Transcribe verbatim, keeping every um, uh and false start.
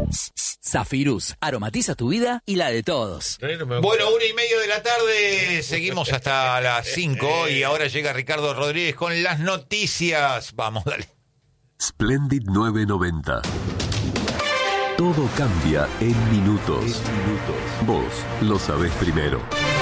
Zafirus, aromatiza tu vida y la de todos. Bueno, una y media de la tarde, seguimos hasta las cinco y ahora llega Ricardo Rodríguez con las noticias. Vamos, dale. Splendid nueve noventa. Todo cambia en minutos. En minutos. Vos lo sabés primero.